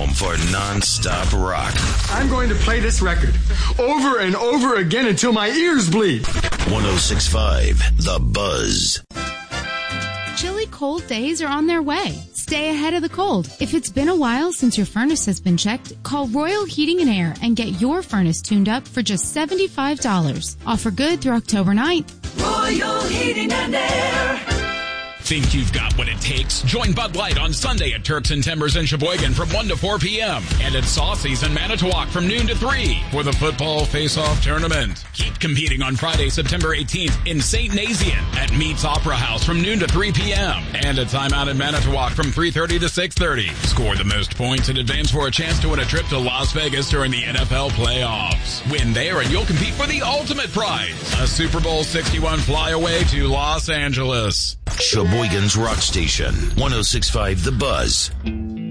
home for non-stop rock. I'm going to play this record over and over again until my ears bleed. 106.5 The Buzz. Chilly cold days are on their way. Stay ahead of the cold. If it's been a while since your furnace has been checked, call Royal Heating and Air and get your furnace tuned up for just $75. Offer good through October 9th. Royal Heating and Air. Think you've got what it takes? Join Bud Light on Sunday at Turks and Timbers in Sheboygan from 1 to 4 p.m. and at Saucy's in Manitowoc from noon to 3 for the football face-off tournament. Keep competing on Friday, September 18th in St. Nazian at Meets Opera House from noon to 3 p.m. and a timeout in Manitowoc from 3:30 to 6:30. Score the most points and advance for a chance to win a trip to Las Vegas during the NFL playoffs. Win there and you'll compete for the ultimate prize, a Super Bowl 61 flyaway to Los Angeles. Sheboygan's Rock Station, 106.5 The Buzz.